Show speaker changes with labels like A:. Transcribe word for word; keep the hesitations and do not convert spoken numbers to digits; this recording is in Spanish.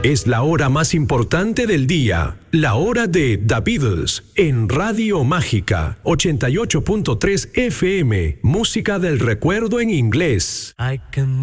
A: Es la hora más importante del día, la hora de The Beatles, en Radio Mágica, ochenta y ocho punto tres F M, música del recuerdo en inglés.
B: I can